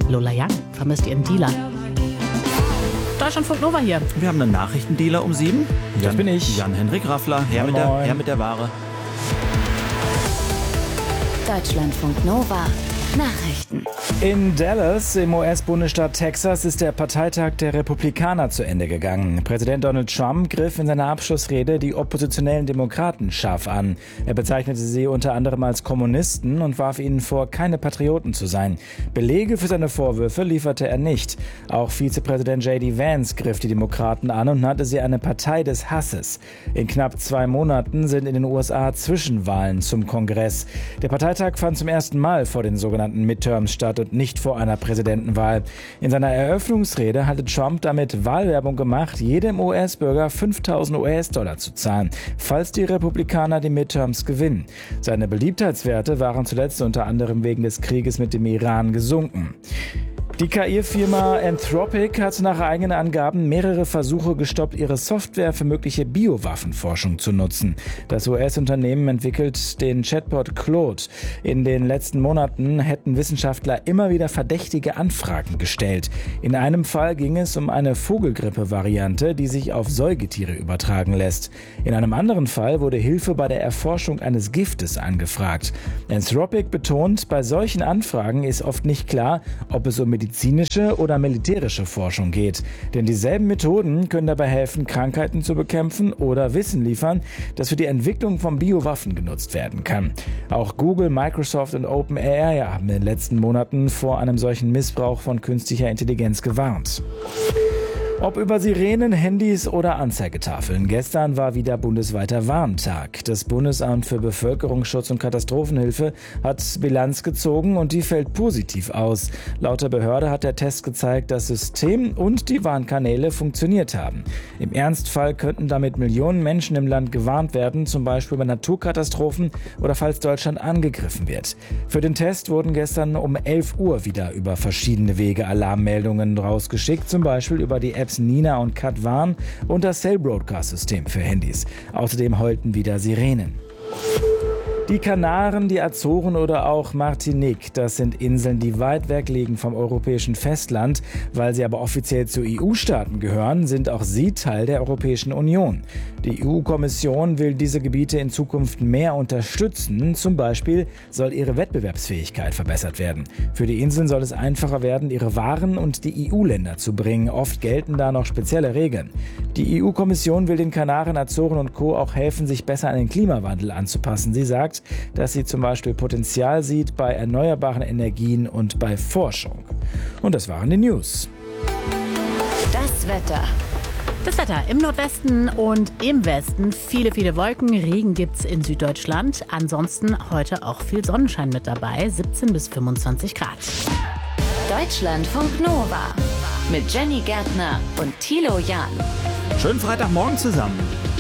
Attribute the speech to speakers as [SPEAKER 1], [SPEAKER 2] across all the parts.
[SPEAKER 1] Lola Young vermisst ihren Dealer. Deutschlandfunk Nova hier.
[SPEAKER 2] Wir haben einen Nachrichtendealer um 7.
[SPEAKER 3] Das bin ich.
[SPEAKER 2] Jan-Henrik Raffler, Herr mit der Ware.
[SPEAKER 4] Deutschlandfunk Nova Nachrichten.
[SPEAKER 3] In Dallas, im US-Bundesstaat Texas, ist der Parteitag der Republikaner zu Ende gegangen. Präsident Donald Trump griff in seiner Abschlussrede die oppositionellen Demokraten scharf an. Er bezeichnete sie unter anderem als Kommunisten und warf ihnen vor, keine Patrioten zu sein. Belege für seine Vorwürfe lieferte er nicht. Auch Vizepräsident J.D. Vance griff die Demokraten an und nannte sie eine Partei des Hasses. In knapp 2 Monaten sind in den USA Zwischenwahlen zum Kongress. Der Parteitag fand zum ersten Mal vor den sogenannten Midterms statt und nicht vor einer Präsidentenwahl. In seiner Eröffnungsrede hatte Trump damit Wahlwerbung gemacht, jedem US-Bürger 5.000 US-Dollar zu zahlen, falls die Republikaner die Midterms gewinnen. Seine Beliebtheitswerte waren zuletzt unter anderem wegen des Krieges mit dem Iran gesunken. Die KI-Firma Anthropic hat nach eigenen Angaben mehrere Versuche gestoppt, ihre Software für mögliche Biowaffenforschung zu nutzen. Das US-Unternehmen entwickelt den Chatbot Claude. In den letzten Monaten hätten Wissenschaftler immer wieder verdächtige Anfragen gestellt. In einem Fall ging es um eine Vogelgrippe-Variante, die sich auf Säugetiere übertragen lässt. In einem anderen Fall wurde Hilfe bei der Erforschung eines Giftes angefragt. Anthropic betont, bei solchen Anfragen ist oft nicht klar, ob es um medizinische oder militärische Forschung geht. Denn dieselben Methoden können dabei helfen, Krankheiten zu bekämpfen oder Wissen liefern, das für die Entwicklung von Biowaffen genutzt werden kann. Auch Google, Microsoft und OpenAI haben in den letzten Monaten vor einem solchen Missbrauch von künstlicher Intelligenz gewarnt. Ob über Sirenen, Handys oder Anzeigetafeln. Gestern war wieder bundesweiter Warntag. Das Bundesamt für Bevölkerungsschutz und Katastrophenhilfe hat Bilanz gezogen und die fällt positiv aus. Laut der Behörde hat der Test gezeigt, dass System und die Warnkanäle funktioniert haben. Im Ernstfall könnten damit Millionen Menschen im Land gewarnt werden, zum Beispiel bei Naturkatastrophen oder falls Deutschland angegriffen wird. Für den Test wurden gestern um 11 Uhr wieder über verschiedene Wege Alarmmeldungen rausgeschickt, zum Beispiel über die Apps Nina und Cat Warn und das Cell Broadcast-System für Handys. Außerdem heulten wieder Sirenen. Die Kanaren, die Azoren oder auch Martinique, das sind Inseln, die weit weg liegen vom europäischen Festland. Weil sie aber offiziell zu EU-Staaten gehören, sind auch sie Teil der Europäischen Union. Die EU-Kommission will diese Gebiete in Zukunft mehr unterstützen. Zum Beispiel soll ihre Wettbewerbsfähigkeit verbessert werden. Für die Inseln soll es einfacher werden, ihre Waren und die EU-Länder zu bringen. Oft gelten da noch spezielle Regeln. Die EU-Kommission will den Kanaren, Azoren und Co. auch helfen, sich besser an den Klimawandel anzupassen. Sie sagt, dass sie zum Beispiel Potenzial sieht bei erneuerbaren Energien und bei Forschung. Und das waren die News.
[SPEAKER 4] Das Wetter.
[SPEAKER 1] Das Wetter im Nordwesten und im Westen. Viele Wolken. Regen gibt's in Süddeutschland. Ansonsten heute auch viel Sonnenschein mit dabei. 17 bis 25 Grad.
[SPEAKER 4] Deutschlandfunk Nova. Mit Jenny Gärtner und Thilo Jahn.
[SPEAKER 2] Schönen Freitagmorgen zusammen.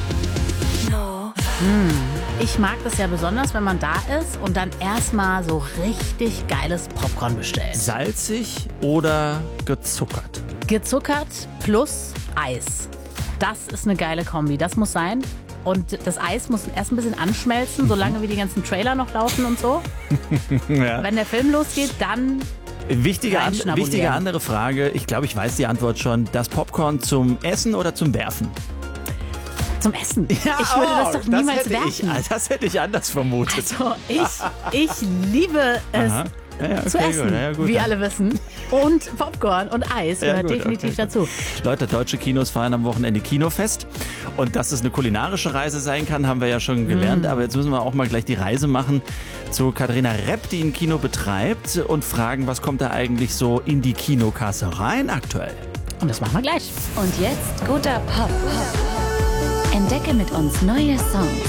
[SPEAKER 1] Ich mag das ja besonders, wenn man da ist und dann erstmal so richtig geiles Popcorn bestellt.
[SPEAKER 2] Salzig oder gezuckert?
[SPEAKER 1] Gezuckert plus Eis. Das ist eine geile Kombi, das muss sein. Und das Eis muss erst ein bisschen anschmelzen, solange wie die ganzen Trailer noch laufen und so.
[SPEAKER 2] Ja.
[SPEAKER 1] Wenn der Film losgeht, dann
[SPEAKER 2] Wichtige andere Frage. Ich glaube, ich weiß die Antwort schon. Das Popcorn zum Essen oder zum Werfen?
[SPEAKER 1] zum Essen. Ja, ich würde das doch niemals werfen.
[SPEAKER 2] Das hätte ich anders vermutet.
[SPEAKER 1] Also ich liebe es.
[SPEAKER 2] Aha. Ja, okay,
[SPEAKER 1] zu essen,
[SPEAKER 2] gut,
[SPEAKER 1] wie alle wissen. Und Popcorn und Eis gehört definitiv dazu.
[SPEAKER 2] Leute, deutsche Kinos feiern am Wochenende Kinofest. Und dass es eine kulinarische Reise sein kann, haben wir ja schon gelernt. Aber jetzt müssen wir auch mal gleich die Reise machen zu Katharina Repp, die ein Kino betreibt, und fragen, was kommt da eigentlich so in die Kinokasse rein aktuell?
[SPEAKER 1] Und das machen wir gleich.
[SPEAKER 4] Und jetzt guter Pop. Entdecke mit uns neue Songs.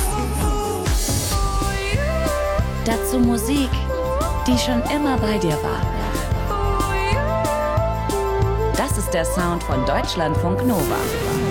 [SPEAKER 4] Dazu Musik, die schon immer bei dir war. Das ist der Sound von Deutschlandfunk Nova.